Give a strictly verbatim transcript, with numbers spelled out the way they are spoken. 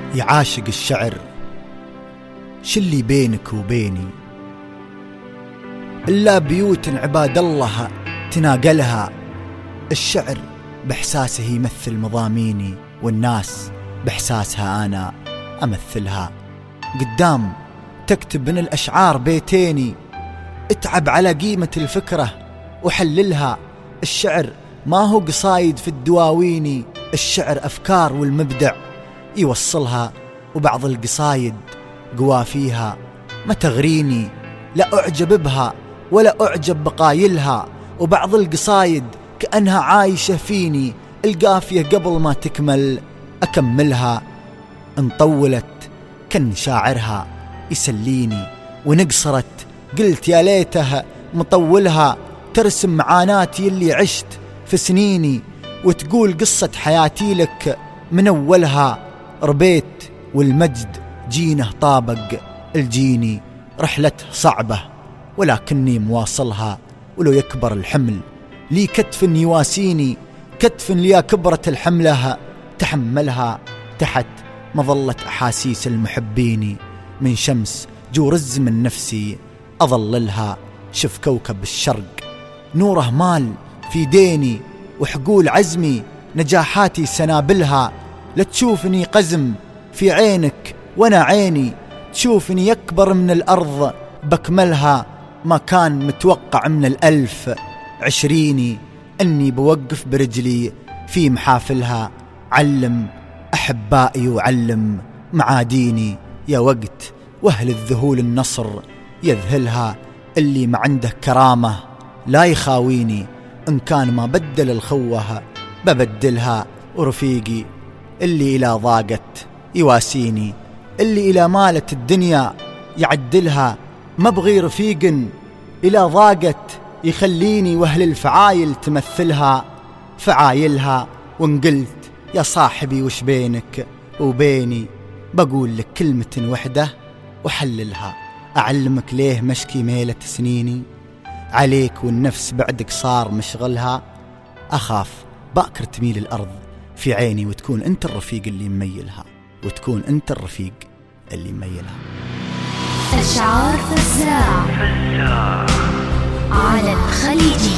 يعاشق الشعر شلي بينك وبيني إلا بيوت عباد الله تناقلها. الشعر بإحساسه يمثل مضاميني، والناس بإحساسها أنا أمثلها. قدام تكتب من الأشعار بيتيني، اتعب على قيمة الفكرة وحللها. الشعر ما هو قصايد في الدواويني، الشعر أفكار والمبدع يوصلها. وبعض القصايد قوا فيها ما تغريني، لا أعجب بها ولا أعجب بقايلها. وبعض القصايد كأنها عايشة فيني، القافية قبل ما تكمل أكملها. إن طولت كان شاعرها يسليني، ونقصرت قلت يا ليته مطولها. ترسم معاناتي اللي عشت في سنيني، وتقول قصة حياتي لك من أولها. ربيت والمجد جينه طابق الجيني، رحلته صعبة ولكني مواصلها. ولو يكبر الحمل لي كتف يواسيني، كتف لي كبرت الحملها تحملها. تحت مظلة أحاسيس المحبين، من شمس جورز من نفسي أظللها. شف كوكب الشرق نوره مال في ديني، وحقول عزمي نجاحاتي سنابلها. لا تشوفني قزم في عينك وانا عيني، تشوفني يكبر من الأرض بكملها. ما كان متوقع من الألف عشريني أني بوقف برجلي في محافلها. علم أحبائي وعلم معاديني، يا وقت وأهل الذهول النصر يذهلها. اللي ما عنده كرامة لا يخاويني، إن كان ما بدل الخوة ببدلها. ورفيقي اللي إلى ضاقت يواسيني، اللي إلى مالت الدنيا يعدلها. ما بغي رفيق إلى ضاقت يخليني، وأهل الفعايل تمثلها فعايلها. وإن قلت يا صاحبي وش بينك وبيني، بقول لك كلمة وحدة وحللها. أعلمك ليه مشكي ميلة سنيني عليك، والنفس بعدك صار مشغلها. أخاف باكر تميل الأرض في عيني، وتكون أنت الرفيق اللي مميلها، وتكون أنت الرفيق اللي مميلها. أشعار فزاع على الخليجي.